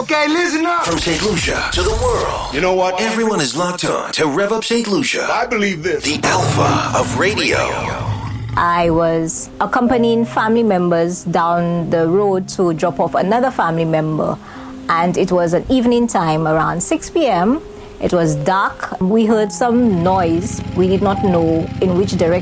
Okay, listen up. From St. Lucia to the world. You know what? Everyone is locked on to Rev Up St. Lucia. I believe this. The alpha of radio. I was accompanying family members down the road to drop off another family member. And it was an evening time around 6 p.m. It was dark. We heard some noise. We did not know in which direction